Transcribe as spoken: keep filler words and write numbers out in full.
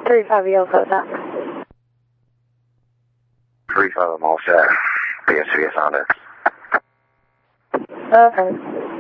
three five, you also that. three five, I'm all set. B S V S on it. Okay.